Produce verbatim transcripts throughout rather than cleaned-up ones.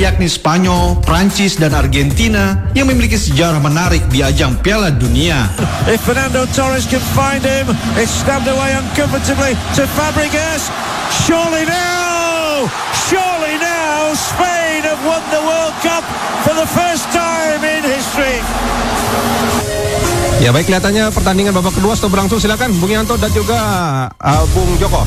yakni Spanyol, Prancis, dan Argentina yang memiliki sejarah menarik di ajang Piala Dunia. If Fernando Torres can find him, it's stabbed away uncomfortably to Fabregas. Surely now, surely now, Spain have won the World Cup for the first time in history. Ya baik, kelihatannya pertandingan babak kedua sudah berlangsung. Silakan Bung Yanto dan juga uh, Bung Joko.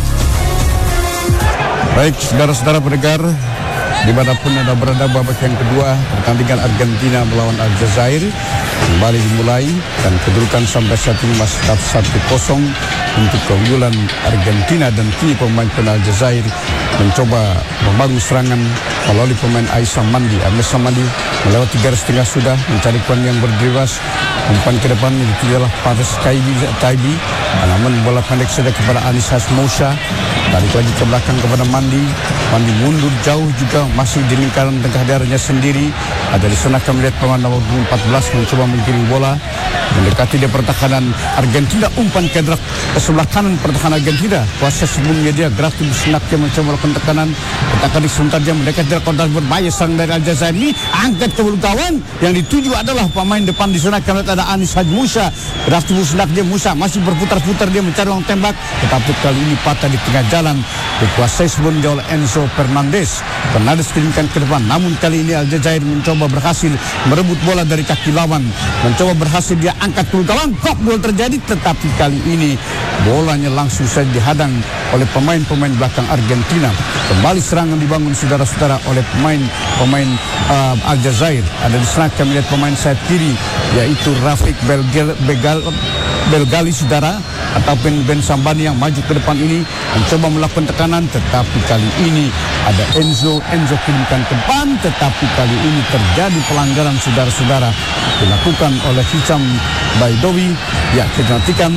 Baik, saudara-saudara pendengar, dimanapun Anda berada, babak yang kedua pertandingan Argentina melawan Aljazair kembali dimulai dan kedudukan sampai saat ini masih tetap satu kosong untuk keunggulan Argentina, dan kini pemain-pemain Aljazair mencoba membangun serangan melalui pemain Aissa Mandi. Aissa Mandi melewati garis tengah sudah mencari poin yang berdribas, umpan ke depan itu adalah Paris Taibi, namun bola pendek saja kepada Anis Hasmousa. Tarik lagi ke belakang kepada Mandi. Mandi mundur jauh juga, masih di lingkaran tengah daerahnya sendiri. Ada di sana kami lihat pemain nomor empat belas mencoba menggiring bola mendekati di pertahanan Argentina. Umpan ke, ke sebelah kanan pertahanan Argentina. Kuasa sebelumnya dia Gratis Senaknya mencoba melakukan tekanan. Tekanan sebentar dia mendekati kontak berbahaya sang dari Aljazair ini. Angkat ke bulu gawang. Yang dituju adalah pemain depan di sana kami lihat ada Anis Hasmousa. Gratis Senaknya Musa masih berputar-putar dia mencari ruang tembak, tetapi kali ini patah di tengah jalan. Dikuasai sebelumnya oleh Enzo Fernandez. Fernandez kirimkan ke depan, namun kali ini Aljazair mencoba berhasil merebut bola dari kaki lawan, mencoba berhasil dia angkat ke gawang. Kok gol terjadi, tetapi kali ini bolanya langsung saja dihadang oleh pemain-pemain belakang Argentina. Kembali serangan dibangun saudara-saudara oleh pemain-pemain uh, Aljazair. Ada di sana kami lihat pemain sayap kiri yaitu Rafik Belgal, Begal, Belgali saudara, ataupun Ben Sambani yang maju ke depan ini mencoba melakukan tekanan, tetapi kali ini ada Enzo Enzo kirimkan ke depan, tetapi kali ini terjadi pelanggaran saudara-saudara dilakukan oleh Hisham Baidowi. Ya, kita nantikan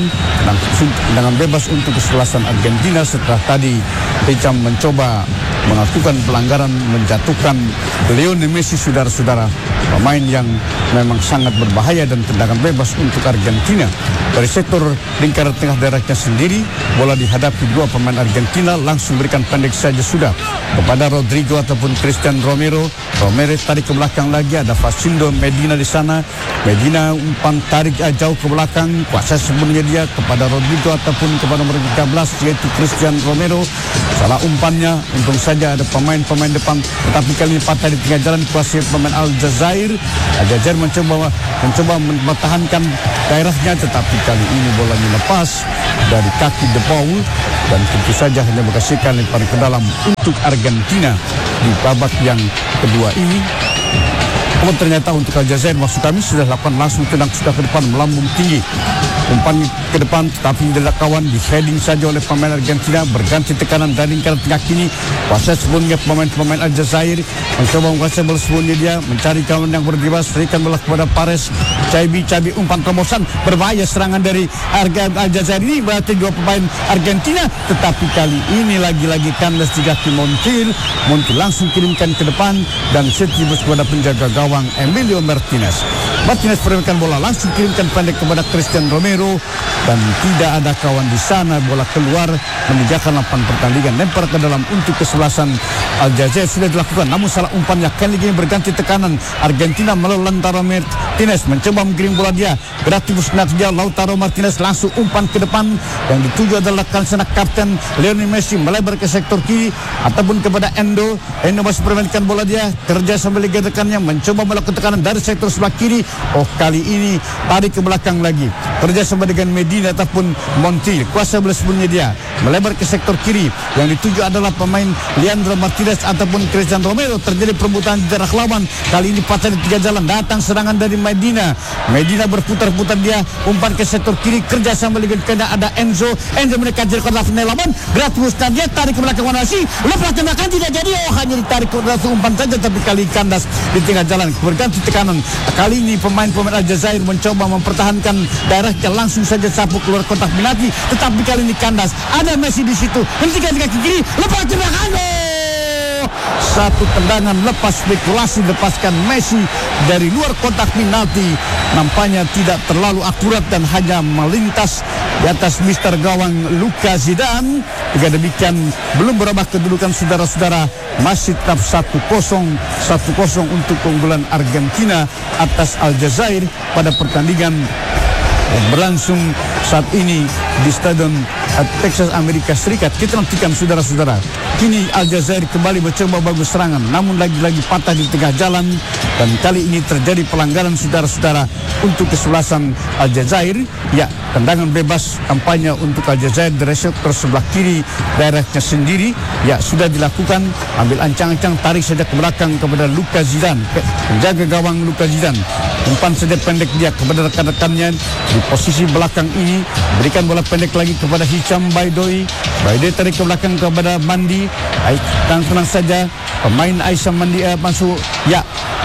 dengan bebas untuk kesebelasan Argentina setelah tadi Hisham mencoba melakukan pelanggaran menjatuhkan Lionel Messi saudara-saudara, pemain yang memang sangat berbahaya, dan tendangan bebas untuk Argentina. Dari sektor lingkaran tengah daerahnya sendiri, bola dihadapi dua pemain Argentina, langsung berikan pendek saja sudah kepada Rodrigo ataupun Christian Romero. Romero tarik ke belakang lagi, ada Facundo Medina di sana. Medina umpan tarik jauh ke belakang, kuasa sebelumnya dia kepada Rodrigo ataupun kepada nomor tiga belas yaitu Christian Romero. Salah umpannya, untung saja ada pemain-pemain depan, tetapi kali ini patah di tengah jalan kuasa pemain Aljazair. Aljazair mencoba mencoba mempertahankan daerahnya, tetapi kali ini bolanya lepas dari kaki De Paul dan tentu saja hanya menghasilkan lemparan ke dalam untuk Argentina di babak yang kedua ini. Oh, ternyata untuk Aljazair maksud kami sudah lakukan langsung tendang sudah ke depan melambung tinggi. Umpan ke depan tetapi tidak kawan, di heading saja oleh pemain Argentina. Berganti tekanan dari lingkaran tengah kini. Kuasa sebelumnya pemain-pemain Aljazair mencoba menguasai bola sebelumnya dia mencari kawan yang berdibas, berikan bola kepada Pares Cabi. Cabi umpan terobosan berbahaya, serangan dari Aljazair ini berarti dua pemain Argentina, tetapi kali ini lagi-lagi kandas di kaki Montiel. Montiel langsung kirimkan ke depan dan setibus kepada penjaga gawang Emilio Martinez. Martinez permainan bola langsung kirimkan pendek kepada Christian Romero dan tidak ada kawan di sana. Bola keluar meninggalkan lapangan pertandingan, lempar ke dalam untuk kesebelasan Aljazair sudah dilakukan, namun salah umpannya. Kali ini berganti tekanan Argentina melalui Lautaro Martinez mencoba mengirim bola dia Gratis dia. Lautaro Martinez langsung umpan ke depan yang dituju adalah kansana kapten Lionel Messi melebar ke sektor kiri ataupun kepada Endo. Endo masih permainkan bola dia, kerja sambil rekannya mencoba melakukan tekanan dari sektor sebelah kiri. Oh, kali ini tarik ke belakang lagi, kerja sama dengan Medina ataupun Montiel. Kuasa bola sebelumnya dia melebar ke sektor kiri, yang dituju adalah pemain Leandro Martinez ataupun Christian Romero. Terjadi perebutan di daerah lawan, kali ini patah di tiga jalan, datang serangan dari Medina. Medina berputar-putar dia, umpan ke sektor kiri, kerja sama dengan ada Enzo. Enzo mendekati kotak lawan, Gratis dia tarik ke belakang Wanasi, lepas tembakan tidak jadi. Oh, hanya ditarik ke belakang umpan saja, tapi kali kandas di tengah jalan. Berganti tekanan, kali ini pemain-pemain Aljazair mencoba mempertahankan daerahnya, langsung saja sapu keluar kotak penalti, tetapi kali ini kandas. Ada Messi di situ, hentikan di kaki kiri, lepas tembakan. Satu tendangan lepas spekulasi, lepaskan Messi dari luar kotak penalti. Nampaknya tidak terlalu akurat dan hanya melintas di atas mister gawang Luka Zidane. Jika demikian, belum berubah kedudukan saudara-saudara. Masih tetap satu kosong satu kosong untuk keunggulan Argentina atas Aljazair pada pertandingan berlangsung saat ini di Stadion Texas Amerika Serikat. Kita nantikan saudara-saudara. Kini Aljazair kembali mencoba bagus serangan, namun lagi-lagi patah di tengah jalan, dan kali ini terjadi pelanggaran saudara-saudara untuk kesebelasan Aljazair. Ya, tendangan bebas kampanye untuk Aljazair dari sektor sebelah kiri daerahnya sendiri. Ya, sudah dilakukan. Ambil ancang-ancang, tarik saja ke belakang kepada Luka Zidane, penjaga gawang Luka Zidane. Umpan saja pendek dia kepada rekan-rekannya di posisi belakang ini. Berikan bola pendek lagi kepada Hicham Baidoi. Baidoi tarik ke belakang kepada Mandi. Tenang saja, pemain Aisyah Mandi eh, masuk. Ya,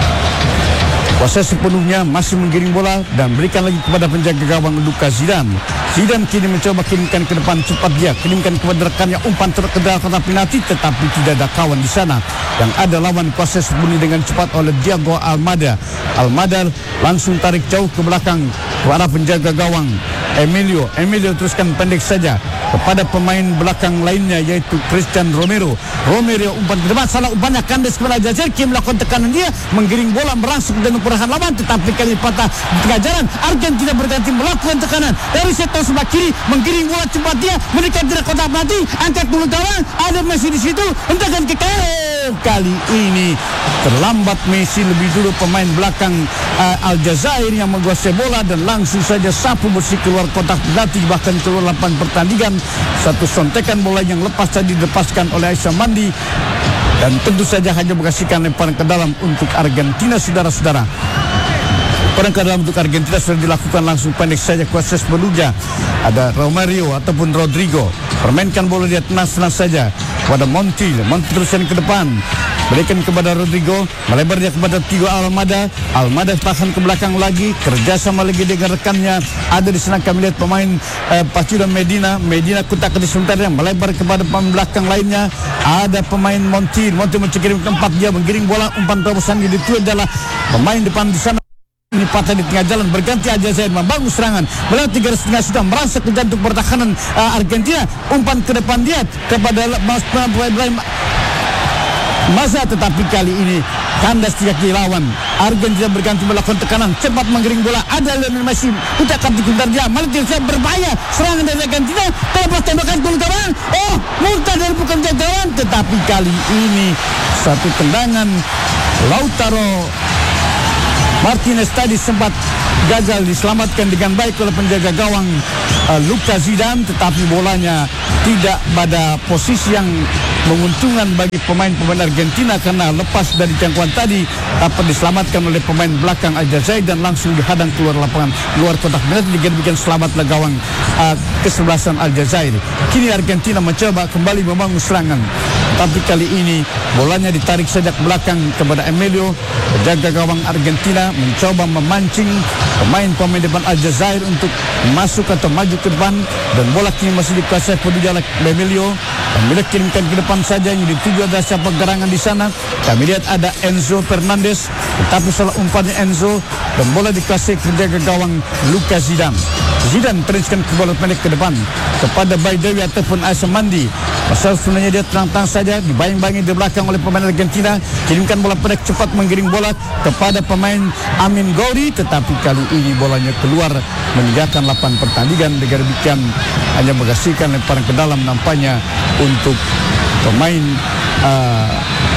kuasa sepenuhnya masih menggiring bola dan berikan lagi kepada penjaga gawang Luka Zidane. Zidane kini mencoba kirimkan ke depan cepat dia, kirimkan kepada rekannya, umpan terus ke dalam kotak penalti, tetapi tidak ada kawan di sana. Yang ada lawan kuasa sepenuhnya dengan cepat oleh Diego Almada. Almada langsung tarik jauh ke belakang kepada penjaga gawang Emilio. Emilio teruskan pendek saja kepada pemain belakang lainnya yaitu Christian Romero. Romero umpan ke depan, salah umpannya, kandas kepada Aljazair. Kim melakukan tekanan dia, menggiring bola merangsek dan perlahan lawan, tetapi kali patah di tengah jalan. Argentina berganti melakukan tekanan dari sektor sebelah kiri, menggiring bola cepat dia, mendekati kotak penalti, angkat dulu gawang, ada Messi di situ, hentakan ke kanan. Kali ini terlambat Messi, lebih dulu pemain belakang uh, Aljazair yang menguasai bola dan langsung saja sapu bersih keluar kotak penalti, bahkan keluar lapangan pertandingan. Satu sontekan bola yang lepas tadi dilepaskan oleh Aisyah Mandi dan tentu saja hanya menghasilkan lemparan ke dalam untuk Argentina, saudara-saudara. Lemparan ke dalam untuk Argentina sudah dilakukan langsung pendek saja kuasa sepenuhnya. Ada Romario ataupun Rodrigo, permainkan bola dia tenang-tenang saja kepada Montiel. Montiel teruskan ke depan, berikan kepada Rodrigo, melebar dia kepada Tigo Almada. Almada tahan ke belakang lagi, kerjasama lagi dengan rekannya. Ada di sana kami lihat pemain eh, Pacido Medina. Medina kutak di sebentar yang melebar kepada pemain belakang lainnya. Ada pemain Montiel. Montiel mencekirim tempat dia, menggiring bola, umpan terobosan yang itu adalah pemain depan di sana. Ini patah di tengah jalan, berganti Aljazair membangun serangan melewati tiga garis tengah, sudah merasa ke jantung pertahanan uh, Argentina. Umpan ke depan dia kepada pemain masa, tetapi kali ini kandas tiga kali lawan. Argentina berganti melakukan tekanan, cepat menggiring bola. Ada Lionel Messi, ucapkan dikuntar dia, malah berbahaya. Serangan dari Argentina, terlepas tembakan gol gawang. Oh, muntah dari bukan gawang, tetapi kali ini satu tendangan Lautaro Martinez tadi sempat gagal diselamatkan dengan baik oleh penjaga gawang uh, Luka Zidane, tetapi bolanya tidak pada posisi yang menguntungkan bagi pemain-pemain Argentina karena lepas dari jangkauan tadi, dapat diselamatkan oleh pemain belakang Aljazair dan langsung dihadang keluar lapangan, luar kotak penalti. Demikian selamatlah gawang uh, kesebelasan Aljazair. Kini Argentina mencoba kembali membangun serangan, tapi kali ini bolanya ditarik saja ke belakang kepada Emilio. Penjaga gawang Argentina mencoba memancing pemain-pemain depan Aljazair untuk masuk atau maju ke depan, dan bola kini masih dikuasai peduja oleh Emilio. Emilio kirimkan ke depan saja, yang dituju ada siapa gerangan di sana. Kami lihat ada Enzo Fernandez, tetapi salah umpannya Enzo dan bola dikuasai penjaga gawang Luka Zidane. Zidane teruskan ke bola pendek ke depan kepada Baidewi ataupun Aisyah Mandi. Pasal sebenarnya dia tenang-tenang saja, dibayang-bayangi di belakang oleh pemain Argentina. Kirimkan bola pendek cepat, menggiring bola kepada pemain Amin Ghauri, tetapi kali ini bolanya keluar meninggalkan lapangan pertandingan. Dengan demikian hanya menghasilkan lemparan ke dalam nampaknya untuk pemain uh,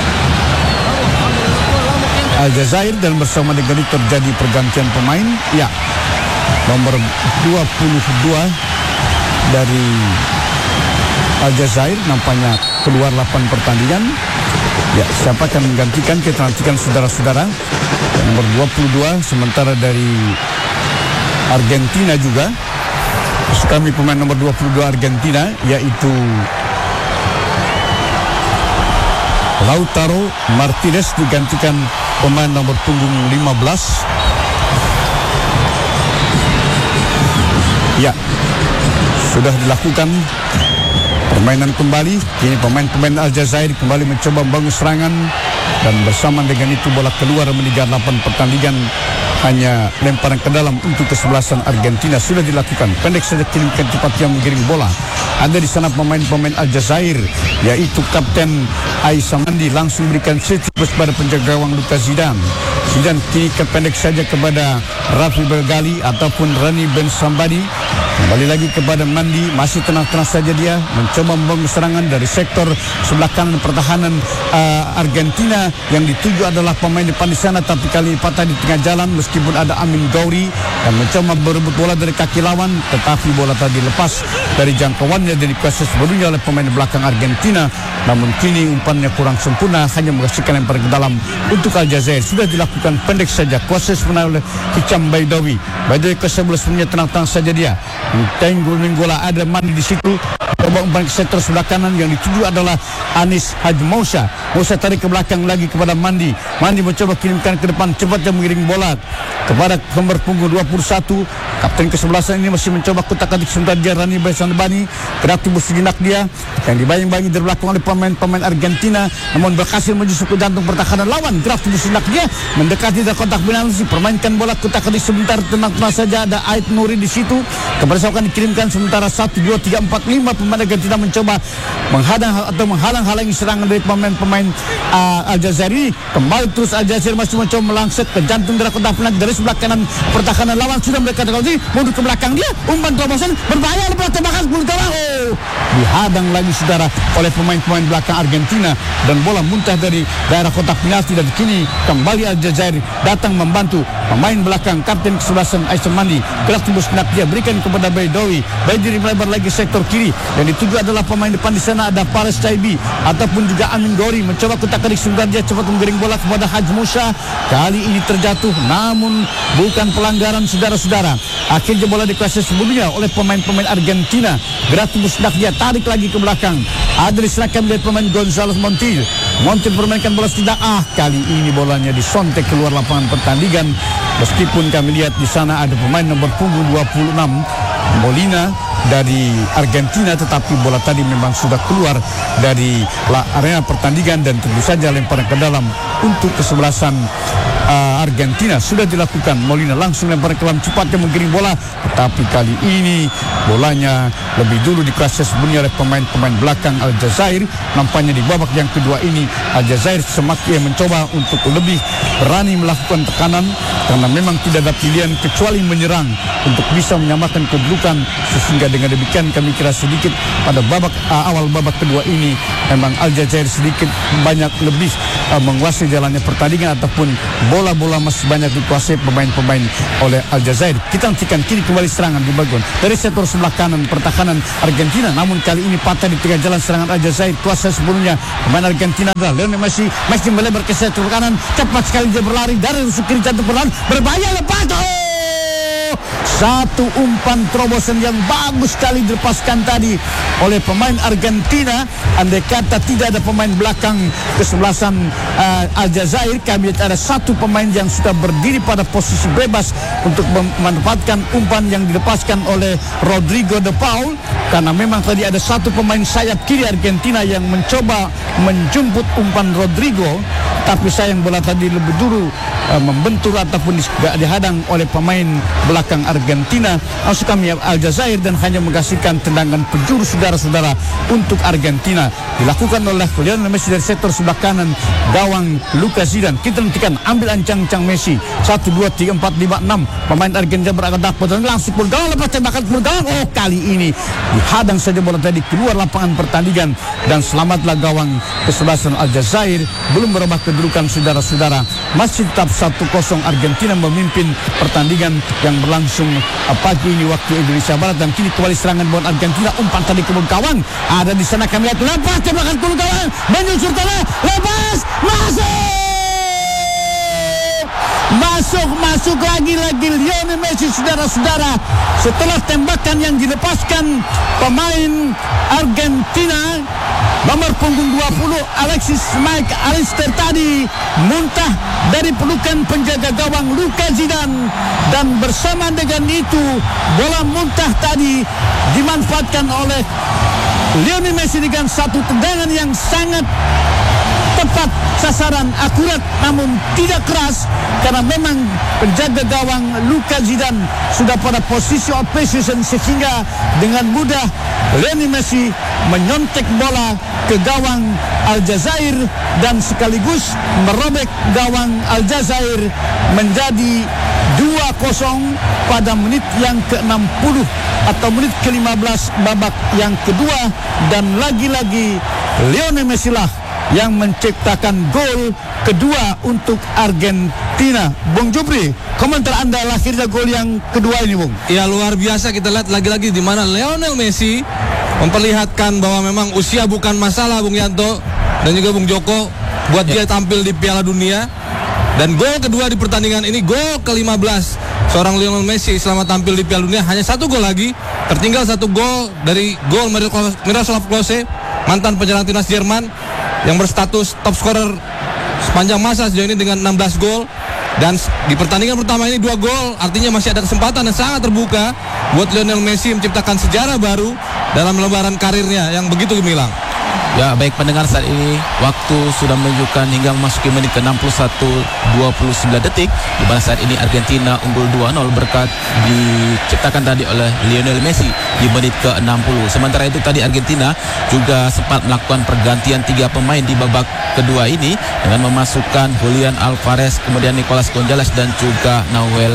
Aljazair, dan bersama dengan itu terjadi pergantian pemain. Ya, nomor dua puluh dua dari Aljazair nampaknya keluar lapangan pertandingan. Ya, siapa akan menggantikan? Kita nantikan saudara-saudara. Nomor dua puluh dua sementara dari Argentina juga. Kami pemain nomor dua puluh dua Argentina yaitu Lautaro Martinez digantikan pemain nomor punggung lima belas. Ya, sudah dilakukan permainan kembali. Kini pemain-pemain Aljazair kembali mencoba membangun serangan, dan bersama dengan itu bola keluar meninggal delapan pertandingan. Hanya lemparan ke dalam untuk kesebelasan Argentina sudah dilakukan. Pendek saja kirimkan cepat yang menggiring bola. Ada di sana pemain-pemain Aljazair, yaitu Kapten Aissa Mandi langsung berikan setipus pada penjaga gawang Lucas Zidane. Zidane kini pendek saja kepada Rafi Belgali ataupun Rani Ben Sambadi. Kembali lagi kepada Mandi, masih tenang-tenang saja dia mencoba membangun serangan dari sektor sebelah kanan pertahanan uh, Argentina. Yang dituju adalah pemain depan di sana, tapi kali ini patah di tengah jalan meskipun ada Amin Gauri yang mencoba berebut bola dari kaki lawan, tetapi bola tadi lepas dari jangkauannya dan dikuasai sebelumnya oleh pemain belakang Argentina. Namun kini umpannya kurang sempurna, hanya menghasilkan lempar ke dalam untuk Aljazair. Sudah dilakukan pendek saja, kuasai sebenarnya oleh Hicam Baidowi. Baidowi ke sebelah sebelumnya tenang-tenang saja dia. Tenggul Minggola ada Mandi di situ. Coba umpan ke sektor sebelah kanan, yang dituju adalah Anis Haji Moussa. Moussa tarik ke belakang lagi kepada Mandi. Mandi mencoba kirimkan ke depan, cepat dia mengiring bola kepada nomor punggung dua puluh satu. Kapten kesebelasan ini masih mencoba kutak-atik sebentar dia, Rani Baisandabani. Kreatif sejenak dia yang dibayang-bayangi dari belakang oleh pemain-pemain Argentina, namun berhasil menjusuk ke jantung pertahanan lawan. Kreatif sejenak dia mendekati dari kotak penalti, permainkan bola kutak-atik sebentar, tenang-tenang saja. Ada Ait Nuri di situ. Kepada akan dikirimkan sementara satu, dua, tiga, empat, lima pemain Argentina mencoba menghadang atau menghalang-halangi serangan dari pemain-pemain uh, Aljazair ini. Kembali terus Aljazair masih mencoba melangset ke jantung dari kotak penalti dari sebelah kanan pertahanan lawan. Sudah mereka terkali mundur ke belakang dia, umpan terobosan berbahaya, lepas tembakan sepuluh gawang. Oh, dihadang lagi saudara oleh pemain-pemain belakang Argentina dan bola muntah dari daerah kotak penalti. Dan kini kembali Aljazair datang membantu pemain belakang kapten kesebelasan Aissa Mandi. Gerak tembus kena dia berikan kepada Baidowi. Baidowi melebar lagi sektor kiri, dan dituju adalah pemain depan di sana ada Fares Taibi ataupun juga Amin Gauri. Mencoba kutak-atik sebentar dia, cepat menggiring bola kepada Haji Moussa. Kali ini terjatuh, namun bukan pelanggaran saudara-saudara. Akhirnya bola dikuasai sebelumnya oleh pemain-pemain Argentina. Gerak tembus kena dia, tarik lagi ke belakang. Ada diserahkan oleh pemain Gonzales Montiel. Montiel permainkan bola tidak, ah kali ini bolanya disontek keluar lapangan pertandingan. Meskipun kami lihat di sana ada pemain nomor punggung dua puluh enam Molina dari Argentina, tetapi bola tadi memang sudah keluar dari arena pertandingan dan tentu saja lemparan ke dalam untuk kesebelasan uh, Argentina sudah dilakukan. Molina langsung lempar ke dalam, cepatnya menggiring bola, tetapi kali ini bolanya lebih dulu dikuasai sebelumnya oleh pemain-pemain belakang Aljazair. Nampaknya di babak yang kedua ini Aljazair semakin mencoba untuk lebih berani melakukan tekanan, karena memang tidak ada pilihan kecuali menyerang untuk bisa menyamakan kedudukan. Sehingga dengan demikian kami kira sedikit pada babak uh, awal babak kedua ini memang Aljazair sedikit banyak lebih uh, menguasai jalannya pertandingan, ataupun bola-bola masih banyak dikuasai pemain-pemain oleh Aljazair. Kita nantikan kini kembali serangan di bagian dari sektor sebelah kanan pertahanan Argentina, namun kali ini patah di tengah jalan serangan Aljazair. Kuasa sebelumnya pemain Argentina adalah Lionel Messi. Messi melebar ke sektor kanan, cepat sekali dia berlari dari rusuk kiri jantung perlahan, berbahaya, lepas. Oh! Satu umpan terobosan yang bagus sekali dilepaskan tadi oleh pemain Argentina. Andai kata tidak ada pemain belakang kesebelasan uh, Aljazair, kami lihat ada satu pemain yang sudah berdiri pada posisi bebas untuk memanfaatkan umpan yang dilepaskan oleh Rodrigo de Paul. Karena memang tadi ada satu pemain sayap kiri Argentina yang mencoba menjemput umpan Rodrigo, tapi sayang bola tadi lebih dulu uh, membentur ataupun dihadang oleh pemain belakang Argentina. Langsung kami Aljazair dan hanya menghasilkan tendangan penjuru saudara-saudara untuk Argentina. Dilakukan oleh Lionel Messi dari sektor sebelah kanan gawang Lucas Zidane. Kita nantikan ambil ancang-ancang Messi. Satu, dua, tiga, empat, lima, enam pemain Argentina berangkat dan langsung pun gawang, lepas tembakan pun gawang. Oh, kali ini dihadang saja bola tadi keluar lapangan pertandingan, dan selamatlah gawang kesebelasan Aljazair. Belum berubah kedudukan saudara-saudara, masih tetap satu kosong Argentina memimpin pertandingan yang berlangsung pagi ini waktu Indonesia Barat. Dan kini kembali serangan bola Argentina, umpan tadi ke gawang. Ada di sana kami lihat, lepas tembakan ke gawang, menyusur tanah, lepas, masuk! Masuk, masuk lagi-lagi Lionel Messi saudara-saudara. Setelah tembakan yang dilepaskan pemain Argentina nomor punggung dua puluh Alexis Mike Alister tadi muntah dari pelukan penjaga gawang Luka Zidane, dan bersama dengan itu bola muntah tadi dimanfaatkan oleh Lionel Messi dengan satu tendangan yang sangat tepat sasaran, akurat namun tidak keras, karena memang penjaga gawang Luka Zidane sudah pada posisi opposition, sehingga dengan mudah Lionel Messi menyontek bola ke gawang Aljazair dan sekaligus merobek gawang Aljazair menjadi dua kosong pada menit yang ke enam puluh atau menit ke lima belas babak yang kedua, dan lagi-lagi Lionel Messi lah yang menciptakan gol kedua untuk Argentina. Bung Jupri, komentar Anda lahirnya gol yang kedua ini, Bung? Ya, luar biasa. Kita lihat lagi-lagi di mana Lionel Messi memperlihatkan bahwa memang usia bukan masalah, Bung Yanto dan juga Bung Joko, buat ya. Dia tampil di Piala Dunia. Dan gol kedua di pertandingan ini, gol ke lima belas seorang Lionel Messi selama tampil di Piala Dunia. Hanya satu gol lagi, tertinggal satu gol dari gol Miroslav Klose, mantan penyerang timnas Jerman yang berstatus top scorer sepanjang masa sejauh ini dengan enam belas gol. Dan di pertandingan pertama ini dua gol, artinya masih ada kesempatan yang sangat terbuka buat Lionel Messi menciptakan sejarah baru dalam lembaran karirnya yang begitu gemilang. Ya, baik pendengar, saat ini waktu sudah menunjukkan hingga memasuki menit ke enam puluh satu dua puluh sembilan detik, di mana saat ini Argentina unggul dua nol berkat diciptakan tadi oleh Lionel Messi di menit ke enam puluh. Sementara itu tadi Argentina juga sempat melakukan pergantian tiga pemain di babak kedua ini dengan memasukkan Julian Alvarez, kemudian Nicolas Gonzalez dan juga Nahuel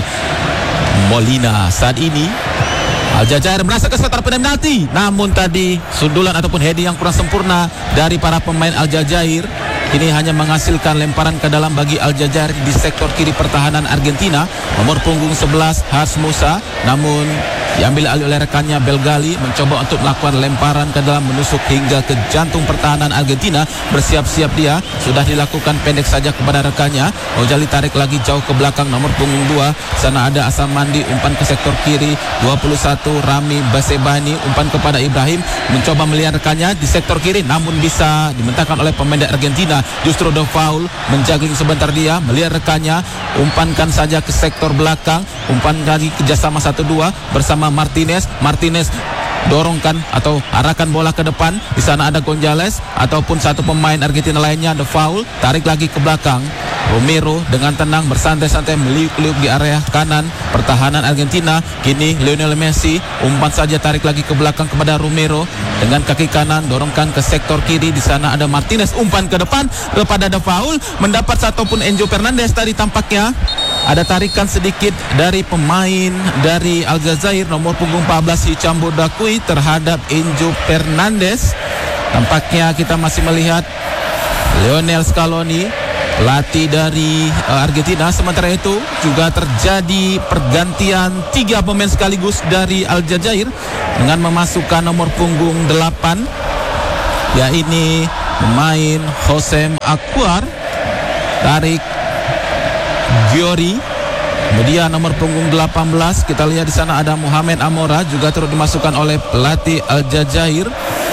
Molina. Saat ini Aljazair merasa kesulitan penalti, namun tadi sundulan ataupun heading yang kurang sempurna dari para pemain Aljazair ini hanya menghasilkan lemparan ke dalam bagi Aljazair di sektor kiri pertahanan Argentina. Nomor punggung sebelas Hars Musa, namun diambil alih oleh rekannya Belgali, mencoba untuk melakukan lemparan ke dalam menusuk hingga ke jantung pertahanan Argentina. Bersiap-siap dia, sudah dilakukan pendek saja kepada rekannya. Ojali tarik lagi jauh ke belakang, nomor punggung dua, sana ada Asam Mandi, umpan ke sektor kiri. Dua puluh satu Rami Basebani, umpan kepada Ibrahim, mencoba melihat rekannya di sektor kiri, namun bisa dimentahkan oleh pemain Argentina. Justru the foul, menjagging sebentar dia, melihat rekannya, umpankan saja ke sektor belakang, umpan lagi kerjasama satu dua bersama Martinez. Martinez dorongkan atau arahkan bola ke depan. Di sana ada Gonzalez ataupun satu pemain Argentina lainnya, the foul, tarik lagi ke belakang. Romero dengan tenang bersantai-santai meliuk-liuk di area kanan pertahanan Argentina. Kini Lionel Messi umpan saja, tarik lagi ke belakang kepada Romero dengan kaki kanan, dorongkan ke sektor kiri. Di sana ada Martinez, umpan ke depan kepada the foul, mendapat satu pun Enzo Fernandez. Tadi tampaknya ada tarikan sedikit dari pemain dari Aljazair, nomor punggung empat belas Hichambo Dakui terhadap Enzo Fernandez. Tampaknya kita masih melihat Lionel Scaloni, pelatih dari uh, Argentina. Sementara itu juga terjadi pergantian tiga pemain sekaligus dari Aljazair dengan memasukkan nomor punggung delapan, yaitu pemain Hosem Akwar, tarik Giori. Kemudian nomor punggung delapan belas, kita lihat di sana ada Mohamed Amora, juga turut dimasukkan oleh pelatih Aljazair.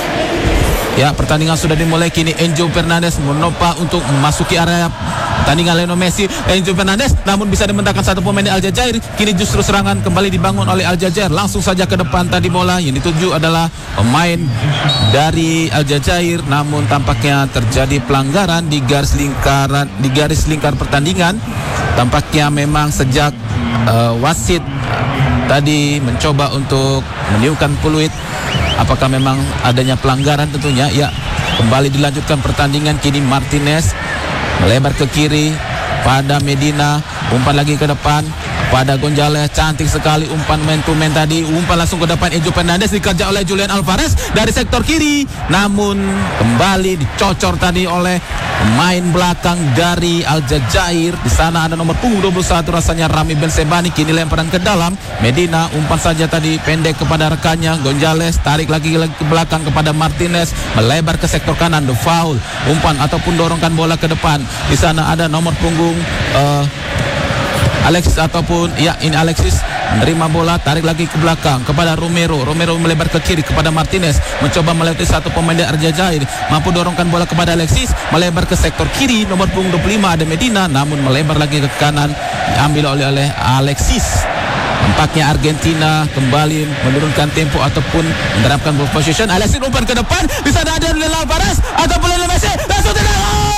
Ya, pertandingan sudah dimulai. Kini Enzo Fernandez menopang untuk memasuki area pertandingan Lionel Messi. Enzo Fernandez namun bisa dimentahkan satu pemain di Aljazair. Kini justru serangan kembali dibangun oleh Aljazair. Langsung saja ke depan tadi bola yang dituju adalah pemain dari Aljazair, namun tampaknya terjadi pelanggaran di garis lingkaran di garis lingkar pertandingan. Tampaknya memang sejak uh, wasit tadi mencoba untuk meniupkan peluit, apakah memang adanya pelanggaran tentunya. Ya, kembali dilanjutkan pertandingan. Kini Martinez melebar ke kiri pada Medina, umpan lagi ke depan pada Gonzalez, cantik sekali umpan man to man tadi, umpan langsung ke depan Enzo Fernandez, dikejar oleh Julian Alvarez dari sektor kiri, namun kembali dicocor tadi oleh pemain belakang dari Aljazair. Di sana ada nomor punggung dua puluh satu, rasanya Rami Bensebani. Kini lemparan ke dalam, Medina umpan saja tadi pendek kepada rekannya Gonzalez, tarik lagi, lagi ke belakang kepada Martinez, melebar ke sektor kanan, the foul, umpan ataupun dorongkan bola ke depan. Di sana ada nomor punggung uh, Alexis ataupun ya ini Alexis menerima bola, tarik lagi ke belakang kepada Romero. Romero melebar ke kiri kepada Martinez, mencoba melewati satu pemain dari Aljazair, mampu dorongkan bola kepada Alexis, melebar ke sektor kiri, nomor punggung dua puluh lima ada Medina, namun melebar lagi ke kanan, diambil oleh oleh Alexis. Nampaknya Argentina kembali menurunkan tempo ataupun menerapkan ball position. Alexis umpan ke depan, di sana ada Lionel Alvarez ataupun Lionel Messi, langsung tidak.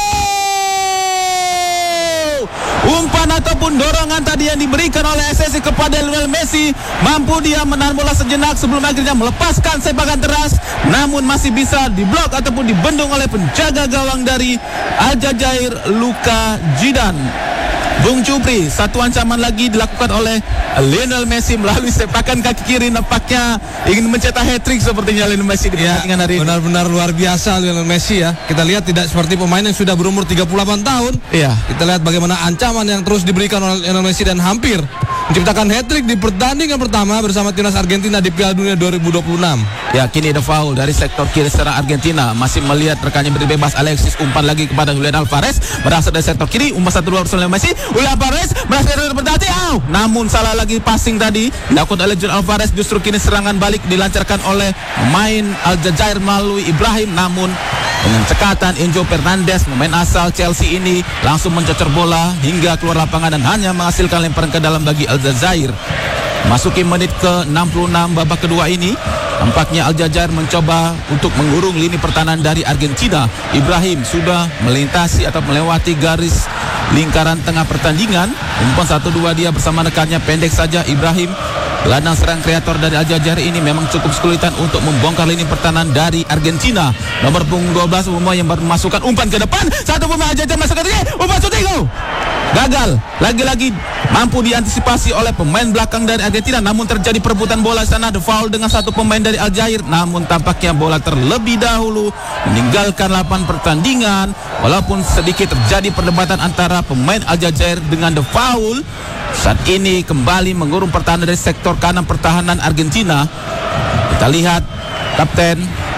Umpan ataupun dorongan tadi yang diberikan oleh S S I kepada Lionel Messi, mampu dia menahan bola sejenak sebelum akhirnya melepaskan sepakan teras, namun masih bisa diblok ataupun dibendung oleh penjaga gawang dari Aljazair, Luka Zidane. Bung Jupri, satu ancaman lagi dilakukan oleh Lionel Messi melalui sepakan kaki kiri, nampaknya ingin mencetak hat-trick sepertinya Lionel Messi di pertandingan ya, hari ini. Benar-benar luar biasa Lionel Messi ya. Kita lihat tidak seperti pemain yang sudah berumur tiga puluh delapan tahun. Iya. Kita lihat bagaimana ancaman yang terus diberikan oleh Lionel Messi dan hampir menciptakan hat-trick di pertandingan pertama bersama timnas Argentina di Piala Dunia dua ribu dua puluh enam. Ya, kini ada foul dari sektor kiri serang Argentina, masih melihat rekannya berdiri bebas. Alexis umpan lagi kepada Julian Alvarez, berasal dari sektor kiri, umpan satu dua bersama Lionel Messi. Julian Alvarez berasal dari bertati, oh, namun salah lagi passing tadi dilakukan oleh Julian Alvarez. Justru kini serangan balik dilancarkan oleh pemain Aljazair melalui Ibrahim, namun dengan cekatan Enzo Fernandez, pemain asal Chelsea ini langsung mencocor bola hingga keluar lapangan dan hanya menghasilkan lemparan ke dalam bagi Aljazair. Masuki menit ke enam puluh enam babak kedua ini, nampaknya Aljazair mencoba untuk mengurung lini pertahanan dari Argentina. Ibrahim sudah melintasi atau melewati garis lingkaran tengah pertandingan. Umpan satu dua dia bersama rekannya, pendek saja Ibrahim. Gelandang serang kreator dari Aljazair ini memang cukup kesulitan untuk membongkar lini pertahanan dari Argentina. Nomor punggung dua belas Umar yang baru memasukkan umpan ke depan. Satu pemain Aljazair masuk ke sini, umpan shooting, oh, gagal. Lagi-lagi mampu diantisipasi oleh pemain belakang dari Argentina, namun terjadi perebutan bola sana. Ada foul dengan satu pemain dari Aljazair, namun tampaknya bola terlebih dahulu meninggalkan lapangan pertandingan. Walaupun sedikit terjadi perdebatan antara pemain Aljazair dengan the foul, saat ini kembali mengurung pertahanan dari sektor kanan pertahanan Argentina. Kita lihat kapten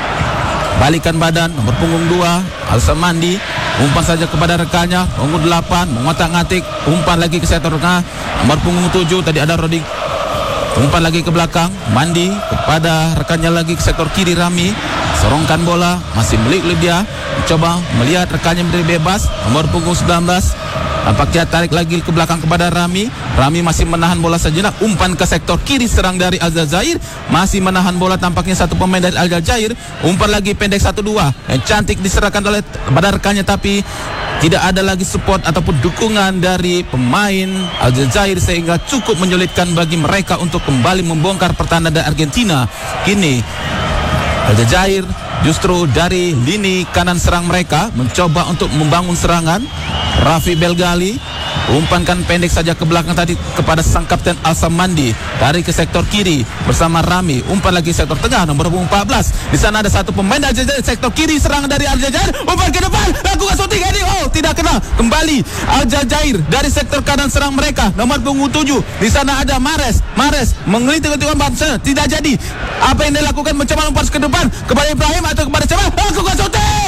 balikan badan nomor punggung dua Alsamandi, umpan saja kepada rekannya punggung delapan, mengotak-ngatik, umpan lagi ke sektor tengah nomor punggung tujuh, tadi ada Rodi, umpan lagi ke belakang Mandi kepada rekannya lagi ke sektor kiri Rami, sorongkan bola masih milik dia, mencoba melihat rekannya berdiri bebas nomor punggung sembilan belas. Nampaknya tarik lagi ke belakang kepada Rami. Rami masih menahan bola sejenak. Umpan ke sektor kiri serang dari Aljazair, masih menahan bola tampaknya satu pemain dari Aljazair. Umpan lagi pendek satu dua yang cantik diserahkan oleh pada rekannya, tapi tidak ada lagi support ataupun dukungan dari pemain Aljazair sehingga cukup menyulitkan bagi mereka untuk kembali membongkar pertahanan dari Argentina. Kini Aljazair justru dari lini kanan serang mereka mencoba untuk membangun serangan. Rafi Belgali umpankan pendek saja ke belakang tadi kepada sang kapten Alsamandi, tarik ke sektor kiri bersama Rami, umpan lagi sektor tengah nomor empat belas. Di sana ada satu pemain Aljazair sektor kiri, serangan dari Aljazair, umpan ke depan, lakukan shooting ini, oh tidak kena. Kembali Aljazair dari sektor kanan serang mereka nomor punggung tujuh. Di sana ada Mahrez, Mahrez mengelinting umpan, tidak jadi. Apa yang dilakukan, mencoba lompat ke depan kepada Ibrahim atau kepada siapa? Lakukan shooting.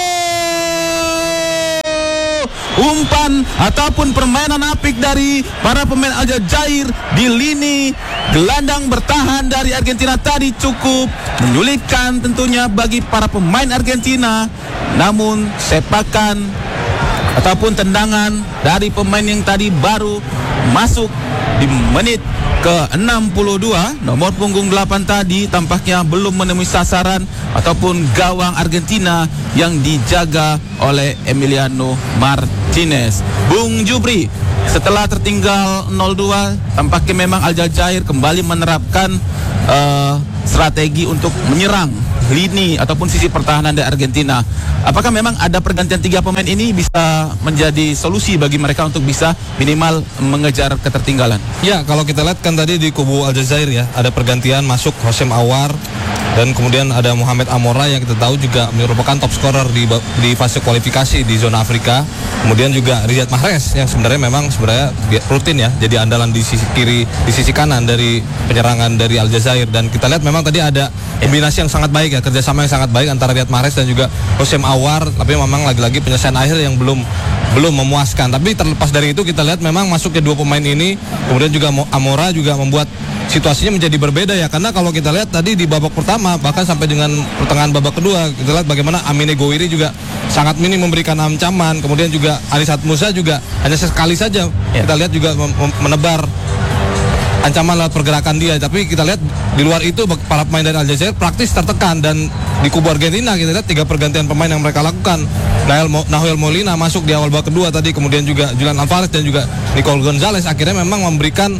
Umpan ataupun permainan apik dari para pemain Aljazair di lini gelandang bertahan dari Argentina tadi cukup menyulitkan tentunya bagi para pemain Argentina. Namun sepakan ataupun tendangan dari pemain yang tadi baru masuk di menit ke enam puluh dua, nomor punggung delapan tadi tampaknya belum menemui sasaran ataupun gawang Argentina yang dijaga oleh Emiliano Martinez. Bung Jupri, setelah tertinggal nol dua, tampaknya memang Aljazair kembali menerapkan uh, strategi untuk menyerang lini ataupun sisi pertahanan dari Argentina. Apakah memang ada pergantian tiga pemain ini bisa menjadi solusi bagi mereka untuk bisa minimal mengejar ketertinggalan? Ya, kalau kita lihat kan tadi di kubu Aljazair ya, ada pergantian masuk Hosem Awar dan kemudian ada Mohamed Amora yang kita tahu juga merupakan top scorer di di fase kualifikasi di zona Afrika. Kemudian juga Riyad Mahrez yang sebenarnya memang sebenarnya rutin ya, jadi andalan di sisi kiri, di sisi kanan dari penyerangan dari Aljazair. Dan kita lihat memang tadi ada kombinasi yang sangat baik ya, kerjasama yang sangat baik antara Riyad Mahrez dan juga Hosem Awar. Tapi memang lagi-lagi penyelesaian akhir yang belum belum memuaskan. Tapi terlepas dari itu kita lihat memang masuknya dua pemain ini, kemudian juga Amora juga membuat situasinya menjadi berbeda ya, karena kalau kita lihat tadi di babak pertama bahkan sampai dengan pertengahan babak kedua kita lihat bagaimana Amine Gowiri juga sangat minim memberikan ancaman, kemudian juga Arisat Musa juga hanya sekali saja ya. Kita lihat juga menebar ancaman lewat pergerakan dia, tapi kita lihat di luar itu para pemain dari Aljazair praktis tertekan. Dan di kubu Argentina kita lihat tiga pergantian pemain yang mereka lakukan. Nahuel Molina masuk di awal babak kedua tadi, kemudian juga Julian Alvarez dan juga Nicole Gonzalez akhirnya memang memberikan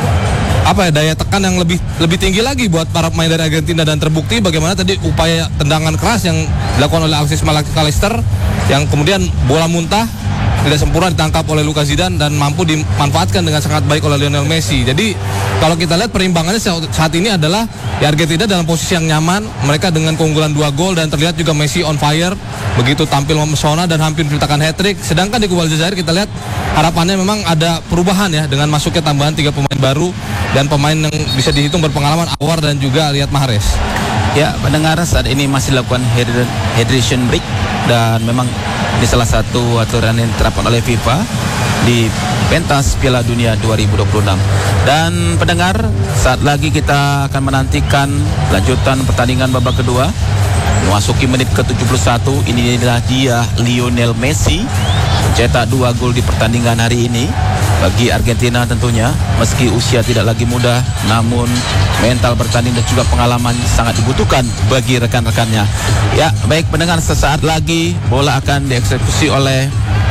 apa ya, daya tekan yang lebih lebih tinggi lagi buat para pemain dari Argentina, dan terbukti bagaimana tadi upaya tendangan keras yang dilakukan oleh Alexis McAllister yang kemudian bola muntah tidak sempurna ditangkap oleh Lucas Zidane dan mampu dimanfaatkan dengan sangat baik oleh Lionel Messi. Jadi kalau kita lihat perimbangannya saat ini adalah ya Argentina dalam posisi yang nyaman, mereka dengan keunggulan dua gol dan terlihat juga Messi on fire, begitu tampil memesona dan hampir menciptakan hat-trick. Sedangkan di kubu Aljazair kita lihat harapannya memang ada perubahan ya dengan masuknya tambahan tiga pemain baru dan pemain yang bisa dihitung berpengalaman, Awar dan juga Riyad Mahrez. Ya, pendengar, saat ini masih dilakukan hydration break dan memang ini salah satu aturan yang diterapkan oleh FIFA di pentas Piala Dunia dua ribu dua puluh enam. Dan pendengar, saat lagi kita akan menantikan lanjutan pertandingan babak kedua. Memasuki menit ke tujuh puluh satu, inilah dia Lionel Messi mencetak dua gol di pertandingan hari ini. Bagi Argentina tentunya, meski usia tidak lagi muda, namun mental bertanding dan juga pengalaman sangat dibutuhkan bagi rekan-rekannya. Ya, baik pendengar, sesaat lagi bola akan dieksekusi oleh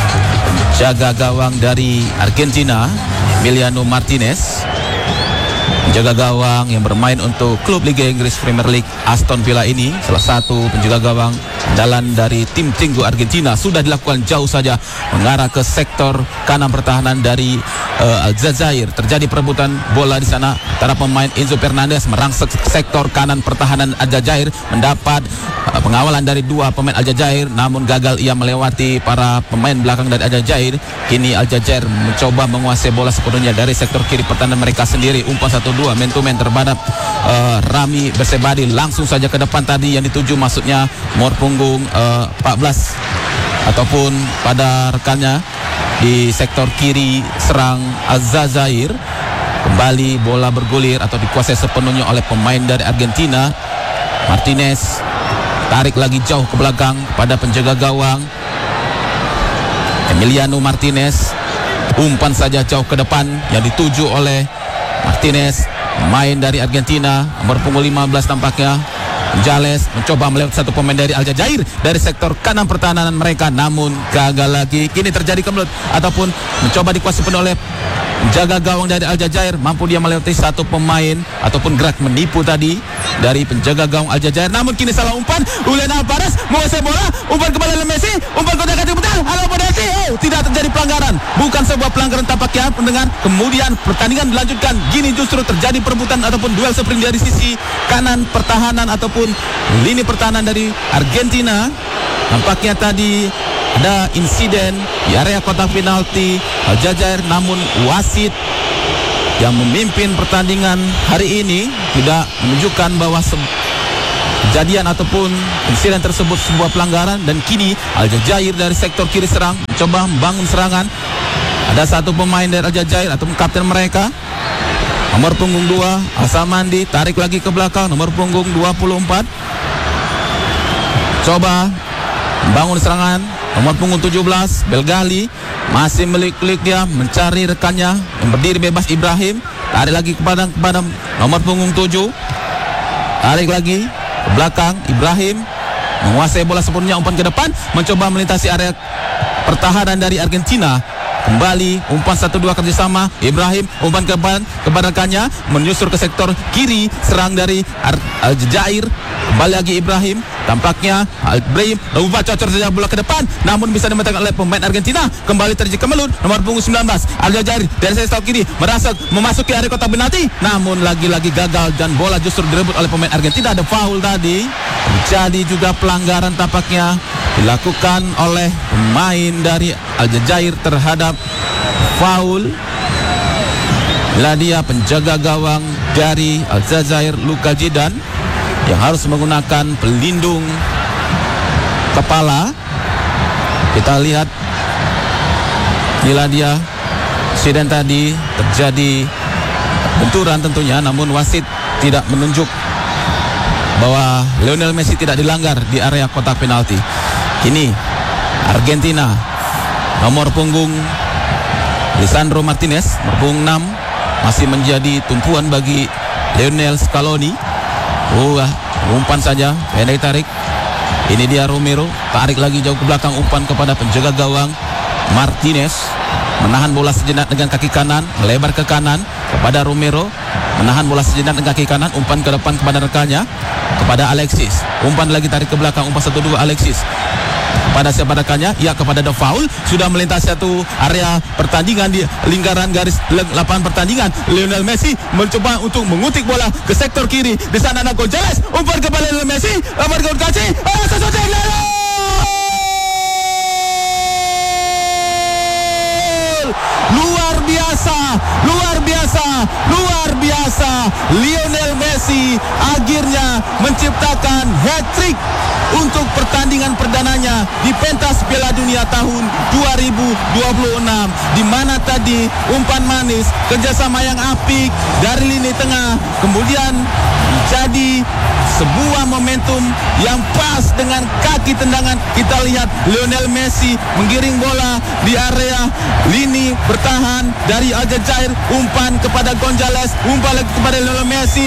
jaga gawang dari Argentina, Emiliano Martinez. Penjaga gawang yang bermain untuk klub Liga Inggris Premier League Aston Villa ini, salah satu penjaga gawang andalan dari tim Tinggu Argentina, sudah dilakukan jauh saja mengarah ke sektor kanan pertahanan dari uh, Aljazair. Terjadi perebutan bola di sana antara pemain Enzo Fernandez merangsek sektor kanan pertahanan Aljazair, mendapat uh, pengawalan dari dua pemain Aljazair, namun gagal ia melewati para pemain belakang dari Aljazair. Kini Aljazair mencoba menguasai bola sepenuhnya dari sektor kiri pertahanan mereka sendiri. Umpan satu dua man to man terhadap uh, Rami Bersebadi, langsung saja ke depan tadi yang dituju maksudnya nomor punggung uh, empat belas ataupun pada rekannya di sektor kiri serang Aljazair. Kembali bola bergulir atau dikuasai sepenuhnya oleh pemain dari Argentina. Martinez tarik lagi jauh ke belakang pada penjaga gawang Emiliano Martinez. Umpan saja jauh ke depan yang dituju oleh Martinez, main dari Argentina, nomor punggung lima belas tampaknya. Gonzalez mencoba melewati satu pemain dari Aljazair dari sektor kanan pertahanan mereka, namun gagal lagi. Kini terjadi kemelut ataupun mencoba dikuasai penuh oleh penjaga gawang dari Aljazair. Mampu dia melewati satu pemain ataupun gerak menipu tadi dari penjaga gawang Aljazair, namun kini salah umpan. Julian Alvarez menguasai bola, umpan kembali oleh Messi, umpan kotak kaki betul. Halo Messi, oh tidak terjadi pelanggaran, bukan sebuah pelanggaran tampaknya pendengar. Kemudian pertandingan dilanjutkan. Gini justru terjadi perebutan ataupun duel sprint dari sisi kanan pertahanan ataupun lini pertahanan dari Argentina. Nampaknya tadi ada insiden di area kotak penalti Aljazair, namun wasit yang memimpin pertandingan hari ini tidak menunjukkan bahwa kejadian ataupun insiden tersebut sebuah pelanggaran. Dan kini Aljazair dari sektor kiri serang mencoba membangun serangan. Ada satu pemain dari Aljazair atau kapten mereka, nomor punggung dua Asamandi, tarik lagi ke belakang, nomor punggung dua puluh empat coba membangun serangan, nomor punggung tujuh belas Belgali masih melik-lik dia mencari rekannya yang berdiri bebas Ibrahim. Tarik lagi kepada kepada nomor punggung tujuh, tarik lagi ke belakang Ibrahim menguasai bola sepenuhnya, umpan ke depan, mencoba melintasi area pertahanan dari Argentina. Kembali umpan satu dua kerjasama Ibrahim, umpan ke depan kepada rekannya, menyusur ke sektor kiri serang dari Aljazair. Kembali lagi Ibrahim, tampaknya Ibrahim lupa cocor saja bola ke depan, namun bisa dimenangkan oleh pemain Argentina. Kembali terjadi kemelut, nomor punggung sembilan belas Aljazair dari sektor kiri merasa memasuki area kotak penalti, namun lagi-lagi gagal dan bola justru direbut oleh pemain Argentina. Ada foul tadi, jadi juga pelanggaran tampaknya dilakukan oleh pemain dari Aljazair terhadap foul. Lah dia penjaga gawang dari Aljazair Lucas Zidane yang harus menggunakan pelindung kepala. Kita lihat Inilah dia insiden tadi, terjadi benturan tentunya, namun wasit tidak menunjuk bahwa Lionel Messi tidak dilanggar di area kotak penalti. Kini Argentina, nomor punggung Lisandro Martinez, nomor punggung enam, masih menjadi tumpuan bagi Lionel Scaloni. Oh, umpan saja, pendek tarik. Ini dia Romero, tarik lagi jauh ke belakang, umpan kepada penjaga gawang Martinez, menahan bola sejenak dengan kaki kanan, melebar ke kanan kepada Romero, menahan bola sejenak dengan kaki kanan, umpan ke depan kepada rekannya, kepada Alexis, umpan lagi tarik ke belakang, umpan satu dua Alexis kepada siapa rekannya? Ya, kepada The Foul. Sudah melintasi satu area pertandingan di lingkaran garis lapangan pertandingan. Lionel Messi mencoba untuk mengutik bola ke sektor kiri. Di sana ada Gonzalez, umpan kepada Lionel Messi, umpan ke kaki, oh sesuatu luar biasa, luar biasa, luar biasa. Lionel Messi akhirnya menciptakan hat-trick untuk pertandingan perdananya di pentas Piala Dunia tahun dua ribu dua puluh enam, di mana tadi umpan manis, kerjasama yang apik dari lini tengah, kemudian jadi sebuah momentum yang pas dengan kaki tendangan. Kita lihat Lionel Messi menggiring bola di area lini bertahan dari Aljazair, umpan kepada Gonzalez, umpan lagi kepada Lionel Messi.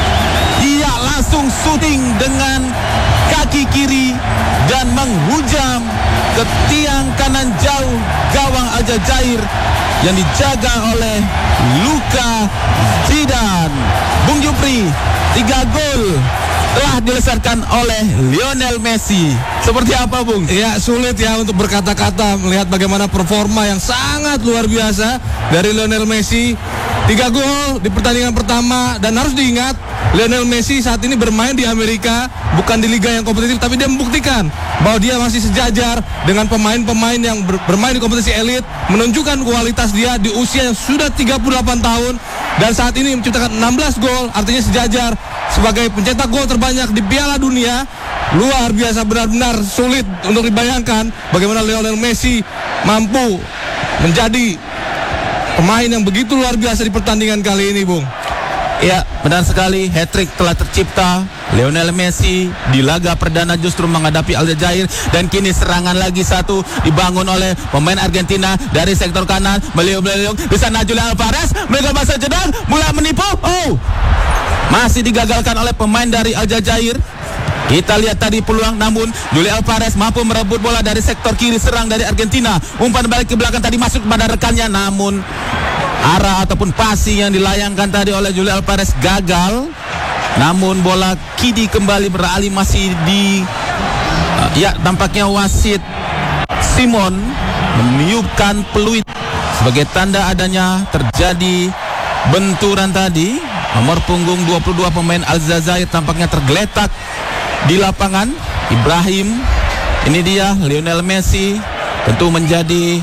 Ia langsung shooting dengan kaki kiri dan menghujam ke tiang kanan jauh gawang Aljazair yang dijaga oleh Luka Zidane. Bung Jupri, tiga gol telah dilesarkan oleh Lionel Messi. Seperti apa, Bung? Ya, sulit ya untuk berkata-kata melihat bagaimana performa yang sangat luar biasa dari Lionel Messi. Tiga gol di pertandingan pertama, dan harus diingat Lionel Messi saat ini bermain di Amerika, bukan di liga yang kompetitif, tapi dia membuktikan bahwa dia masih sejajar dengan pemain-pemain yang ber- bermain di kompetisi elit, menunjukkan kualitas dia di usia yang sudah tiga puluh delapan tahun, dan saat ini menciptakan enam belas gol, artinya sejajar sebagai pencetak gol terbanyak di Piala Dunia. Luar biasa, benar-benar sulit untuk dibayangkan bagaimana Lionel Messi mampu menjadi pemain yang begitu luar biasa di pertandingan kali ini, Bung. Ya, benar sekali, hat-trick telah tercipta. Lionel Messi di laga perdana justru menghadapi Aljazair, dan kini serangan lagi satu dibangun oleh pemain Argentina dari sektor kanan. Beliau-beliau di sana Julian Alvarez, mereka masa jedang, mulai menipu. Oh, masih digagalkan oleh pemain dari Aljazair. Kita lihat tadi peluang, namun Julian Alvarez mampu merebut bola dari sektor kiri serang dari Argentina. Umpan balik ke belakang tadi masuk kepada rekannya, namun arah ataupun passing yang dilayangkan tadi oleh Julian Alvarez gagal. Namun bola kini kembali beralih masih di uh, ya, tampaknya wasit Simon meniupkan peluit sebagai tanda adanya terjadi benturan tadi. Nomor punggung dua puluh dua pemain Aljazair tampaknya tergeletak di lapangan. Ibrahim, ini dia Lionel Messi, tentu menjadi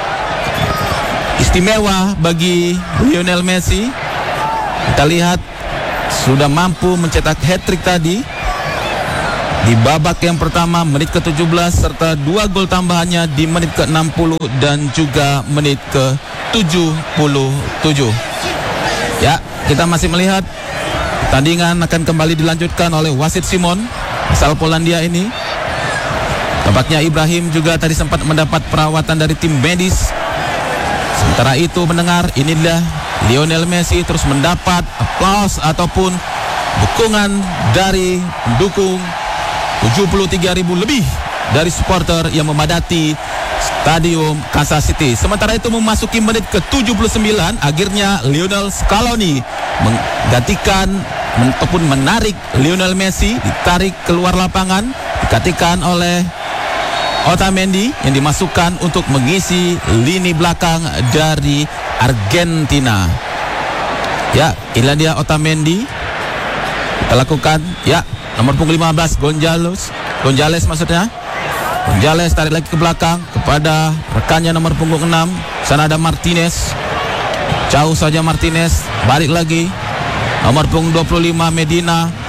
istimewa bagi Lionel Messi. Kita lihat sudah mampu mencetak hat-trick tadi di babak yang pertama menit ke tujuh belas, serta dua gol tambahannya di menit ke enam puluh dan juga menit ke tujuh puluh tujuh. Ya, kita masih melihat pertandingan akan kembali dilanjutkan oleh wasit Simon asal Polandia ini. Tampaknya Ibrahim juga tadi sempat mendapat perawatan dari tim medis. Sementara itu mendengar, inilah Lionel Messi terus mendapat aplaus ataupun dukungan dari pendukung tujuh puluh tiga ribu lebih dari supporter yang memadati Stadium Kansas City. Sementara itu memasuki menit ke tujuh puluh sembilan, akhirnya Lionel Scaloni menggantikan ataupun menarik Lionel Messi, ditarik keluar lapangan, digantikan oleh Otamendi yang dimasukkan untuk mengisi lini belakang dari Argentina. Ya, inilah dia Otamendi. Kita lakukan, ya, nomor punggung lima belas Gonzalez, Gonzalez maksudnya. Gonzalez tarik lagi ke belakang kepada rekannya nomor punggung enam. Sana ada Martinez. Jauh saja Martinez, balik lagi. Nomor punggung dua puluh lima Medina.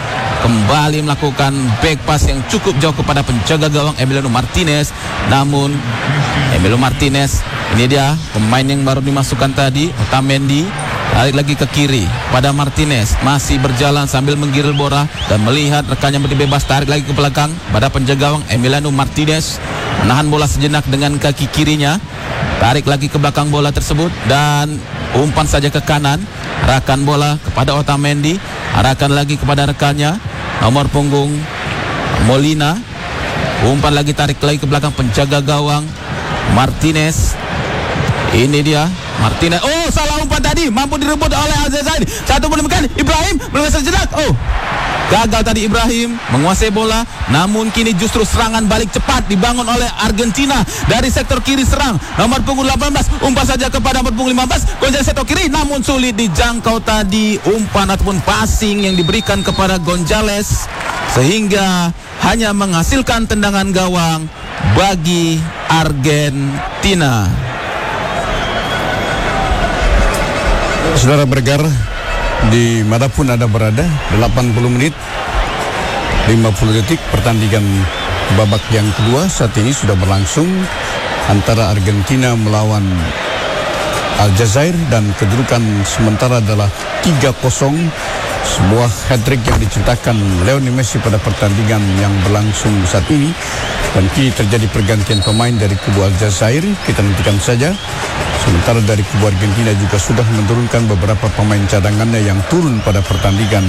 kembali melakukan back pass yang cukup jauh kepada penjaga gawang Emiliano Martinez. Namun Emiliano Martinez, ini dia pemain yang baru dimasukkan tadi, Otamendi, tarik lagi ke kiri pada Martinez, masih berjalan sambil menggiril bola dan melihat rekannya berdiri bebas, tarik lagi ke belakang pada penjaga gawang Emiliano Martinez, menahan bola sejenak dengan kaki kirinya, tarik lagi ke belakang bola tersebut dan umpan saja ke kanan, arahkan bola kepada Otamendi, arahkan lagi kepada rekannya nomor punggung Molina, umpan lagi, tarik lagi ke belakang penjaga gawang Martinez. Ini dia Martinez. Oh, salah umpan tadi, mampu direbut oleh Al-Jazair. Satu menemukan Ibrahim, belum sejenak. Oh, gagal tadi Ibrahim menguasai bola. Namun kini justru serangan balik cepat dibangun oleh Argentina dari sektor kiri serang. Nomor punggung delapan belas, umpan saja kepada nomor punggung lima belas. Gonzales sektor kiri, namun sulit dijangkau tadi umpan ataupun passing yang diberikan kepada Gonzales, sehingga hanya menghasilkan tendangan gawang bagi Argentina. Saudara bergar, di manapun Anda berada, delapan puluh menit lima puluh detik pertandingan babak yang kedua saat ini sudah berlangsung antara Argentina melawan Aljazair, dan kedudukan sementara adalah tiga kosong. Sebuah hat-trick yang diciptakan Lionel Messi pada pertandingan yang berlangsung saat ini, dan kini terjadi pergantian pemain dari kubu Aljazair. Kita nantikan saja. Sementara dari kubu Argentina juga sudah menurunkan beberapa pemain cadangannya yang turun pada pertandingan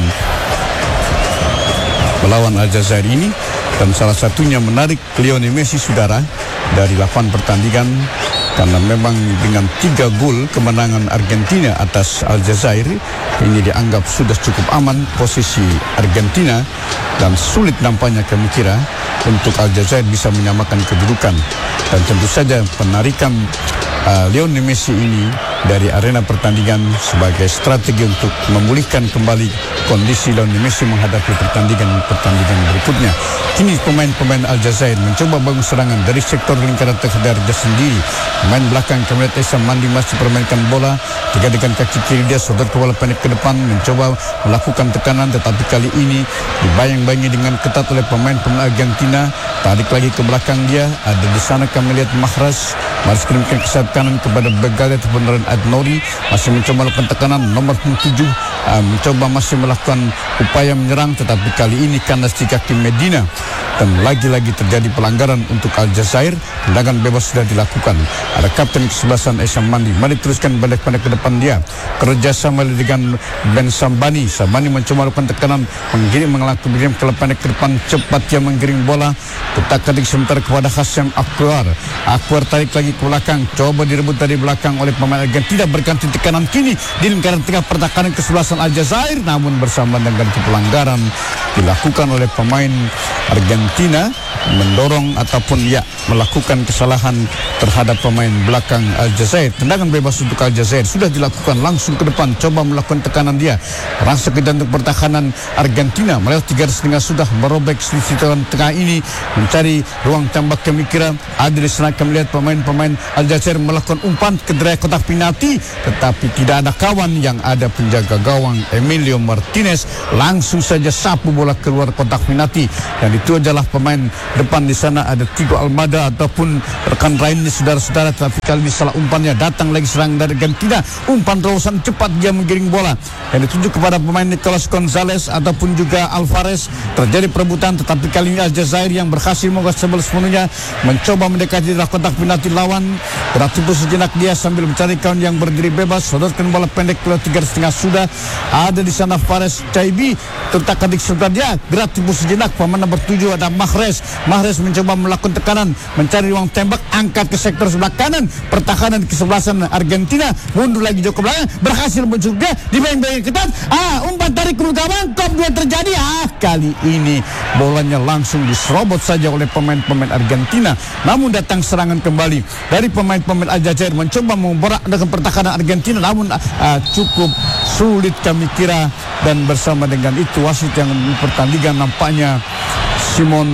melawan Aljazair ini, dan salah satunya menarik Lionel Messi, saudara, dari delapan pertandingan, karena memang dengan tiga gol kemenangan Argentina atas Aljazair ini dianggap sudah cukup aman posisi Argentina, dan sulit nampaknya kami kira untuk Aljazair bisa menyamakan kedudukan. Dan tentu saja penarikan Uh, Lionel Messi ini dari arena pertandingan sebagai strategi untuk memulihkan kembali kondisi Lionel Messi menghadapi pertandingan-pertandingan berikutnya. Kini pemain-pemain Aljazair mencoba bangun serangan dari sektor lingkaran tengah darjah sendiri. Pemain belakang kami lihat Esa Mandi masih permainkan bola, tiga dengan kaki kiri dia sodor ke bola pendek ke depan, mencoba melakukan tekanan, tetapi kali ini dibayang-bayangi dengan ketat oleh pemain-pemain Argentina. Tarik lagi ke belakang dia, ada di sana kami lihat Mahrez, Mahrez kirimkan ke sayap kanan kepada Begalia ataupun Ren Adnori, masih mencoba melakukan tekanan. Nomor tujuh uh, mencoba masih melakukan upaya menyerang, tetapi kali ini kandas di kaki Medina, dan lagi-lagi terjadi pelanggaran untuk Aljazair. Tendangan bebas sudah dilakukan. Ada kapten kesebelasan Esa Mandi, mari teruskan balik pada ke depan dia, kerjasama dengan Ben Sambani. Sambani mencoba melakukan tekanan, menggiring mengirim ke pendek ke depan, cepat dia menggiring bola, tetap ketik sementara kepada Hasyam Akwar. Akwar tarik lagi ke belakang, coba direbut dari belakang oleh pemain Argentina, berganti tekanan kini di lingkaran tengah pertahanan kesebelasan Aljazair, namun bersama dengan pelanggaran dilakukan oleh pemain Argentina, mendorong ataupun ya melakukan kesalahan terhadap pemain belakang Aljazair. Tendangan bebas untuk Aljazair sudah dilakukan langsung ke depan, coba melakukan tekanan dia, rasa ke jantung pertahanan Argentina melewati garis tengah, sudah merobek selisih tengah ini, mencari ruang tembak. Kami kira ada di sana, kami lihat pemain-pemain Aljazair melakukan umpan ke daerah kotak penalti, tetapi tidak ada kawan, yang ada penjaga gawang Emilio Martinez langsung saja sapu bola keluar kotak penalti, dan itu adalah pemain depan di sana ada Tigo Almada ataupun rekan lainnya, saudara-saudara, tapi kali ini salah umpannya, datang lagi serang dari Argentina, umpan terobosan cepat dia menggiring bola yang dituju kepada pemain Nicolas Gonzalez ataupun juga Alvarez. Terjadi perebutan, tetapi kali ini Aljazair yang berhasil menguasai bola sepenuhnya, mencoba mendekati daerah kotak penalti lawan. Berarti sejenak dia sambil mencari kawan yang berdiri bebas, sodorkan bola pendek ke tiga setengah, sudah ada di sana Fares Chaibi, tertakan di sebelah dia, gerak tipu sejenak. Pemain nomor tujuh ada Mahrez. Mahrez mencoba melakukan tekanan, mencari ruang tembak, angkat ke sektor sebelah kanan, pertahanan kesebelasan Argentina mundur lagi jauh ke belakang, berhasil muncul dia, dibayang-bayang ketat, ah umpan tarik ke gawang, kop dua terjadi. Ah kali ini bolanya langsung diserobot saja oleh pemain-pemain Argentina, namun datang serangan kembali dari pemain-pemain Aljazair, mencoba memborak dengan pertahanan Argentina, namun uh, cukup sulit kami kira, dan bersama dengan itu wasit yang pertandingan nampaknya Simon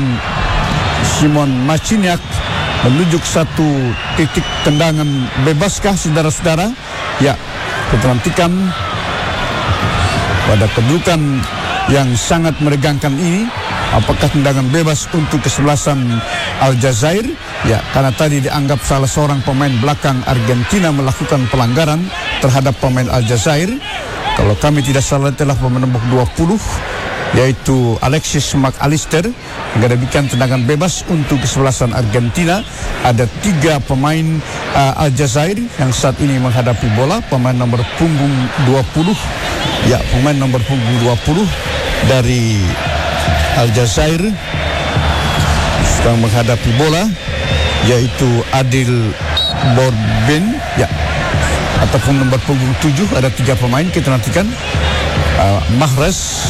Simon Maciniak menunjuk satu titik tendangan bebaskah, saudara-saudara? Ya, kita nantikan pada kedudukan yang sangat meregangkan ini. Apakah tendangan bebas untuk kesebelasan Aljazair? Ya, karena tadi dianggap salah seorang pemain belakang Argentina melakukan pelanggaran terhadap pemain Aljazair. Kalau kami tidak salah telah pemain nomor dua puluh, yaitu Alexis McAllister. Dengan demikian tendangan bebas untuk kesebelasan Argentina. Ada tiga pemain uh, Aljazair yang saat ini menghadapi bola. Pemain nomor punggung dua puluh, ya, pemain nomor punggung dua puluh dari Aljazair sedang menghadapi bola, yaitu Adil Borben, ya, ataupun nomor punggung tujuh. Ada tiga pemain, kita nantikan. uh, Mahrez.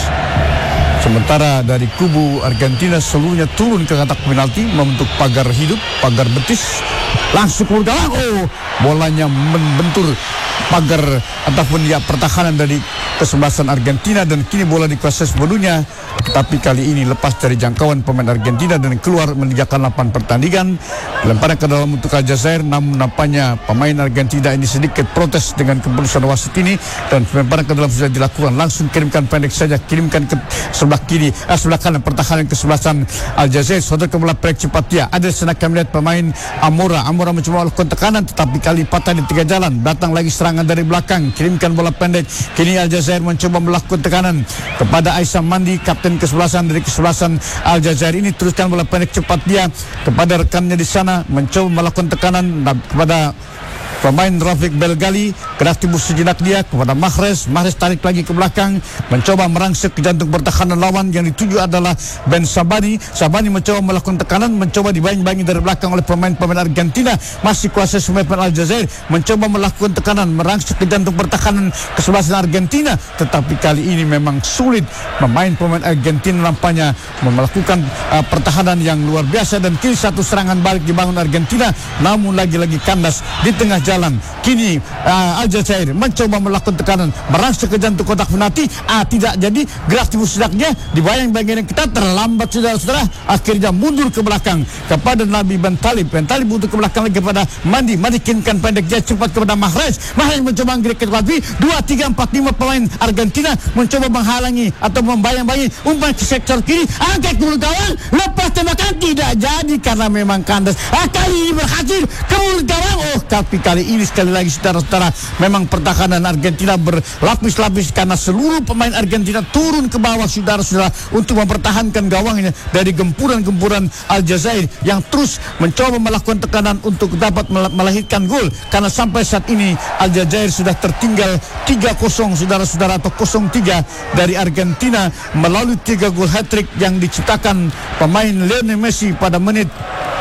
Sementara dari kubu Argentina seluruhnya turun ke kotak penalti membentuk pagar hidup, pagar betis, langsung keluar gawang. Oh, bolanya membentur pagar ataupun ya pertahanan dari kesebelasan Argentina, dan kini bola dikuasai sepenuhnya. Tetapi kali ini lepas dari jangkauan pemain Argentina dan keluar meninggalkan lapangan pertandingan. Lemparan ke dalam untuk Aljazair, namun nampaknya pemain Argentina ini sedikit protes dengan keputusan wasit ini, dan lemparan ke dalam sudah dilakukan. Langsung kirimkan pendek saja, kirimkan ke sebelah kiri, eh, sebelah kanan pertahanan kesebelasan Aljazair. Saudara bola pendek cepat dia. Ada senak kami lihat pemain Amora. Amora mencoba melakukan tekanan, tetapi kali patah di tiga jalan. Datang lagi serangan dari belakang, kirimkan bola pendek. Kini Aljazair mencoba melakukan tekanan kepada Aisam Mandi, kapten kesebelasan dari kesebelasan Aljazair ini. Teruskan bola pendek cepat dia kepada rekannya di sana, mencoba melakukan tekanan kepada pemain Rafiq Belgali. Gerak timbul sejenak dia kepada Mahrez. Mahrez tarik lagi ke belakang, mencoba merangsek ke jantung pertahanan lawan yang dituju adalah Ben Sabani. Sabani mencoba melakukan tekanan, mencoba dibayang-bayangi dari belakang oleh pemain-pemain Argentina. Masih kuasa semua pemain Aljazair, mencoba melakukan tekanan, merangsek ke jantung pertahanan kesebelasan Argentina. Tetapi kali ini memang sulit. Pemain-pemain Argentina nampaknya melakukan uh, pertahanan yang luar biasa, dan kini satu serangan balik dibangun Argentina, namun lagi-lagi kandas di tengah jalan. Kini uh, Aljazair mencoba melakukan tekanan, merangsek ke jantung kotak penalti. Ah, tidak jadi. Gerak timbul sedaknya dibayang-bayangin kita, terlambat saudara-saudara. Akhirnya mundur ke belakang kepada Nabi Ben Talib. Ben Talib mundur ke belakang lagi kepada Mandi. Mandi kirimkan pendek dia cepat kepada Mahrez. Mahrez mencoba anggrek ke tepi. Dua, tiga, empat, lima pemain Argentina mencoba menghalangi atau membayang-bayangi umpan ke sektor kiri. Angkat ke gawang, lepas tembakan tidak jadi karena memang kandas. Ah, kali ini berhasil ke mulut gawang. Oh, tapi kali ini sekali lagi saudara-saudara, memang pertahanan Argentina berlapis-lapis karena seluruh pemain Argentina turun ke bawah saudara-saudara untuk mempertahankan gawangnya dari gempuran-gempuran Aljazair yang terus mencoba melakukan tekanan untuk dapat melahirkan gol. Karena sampai saat ini Aljazair sudah tertinggal tiga kosong saudara-saudara, atau nol tiga dari Argentina melalui tiga gol hat-trick yang diciptakan pemain Lionel Messi pada menit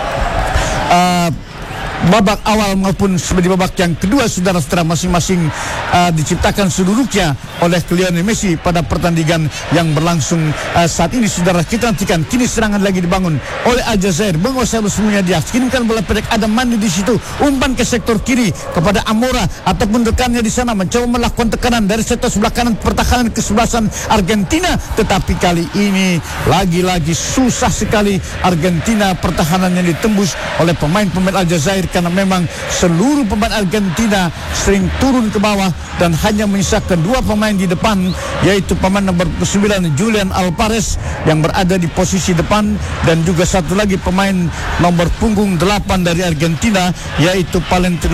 uh, babak awal maupun di babak yang kedua saudara-saudara, masing-masing uh, diciptakan seluruhnya oleh Lionel Messi pada pertandingan yang berlangsung uh, saat ini saudara. Kita nantikan kini serangan lagi dibangun oleh Aljazair, menguasai semuanya dia. Kirimkan bola pendek, ada Mandi di situ, umpan ke sektor kiri kepada Amora ataupun rekannya di sana, mencoba melakukan tekanan dari sektor sebelah kanan pertahanan kesebelasan Argentina. Tetapi kali ini lagi-lagi susah sekali Argentina, pertahanannya ditembus oleh pemain-pemain Aljazair karena memang seluruh pemain Argentina sering turun ke bawah dan hanya menyisakan dua pemain di depan, yaitu pemain nomor sembilan Julian Alvarez yang berada di posisi depan, dan juga satu lagi pemain nomor punggung delapan dari Argentina, yaitu Valentino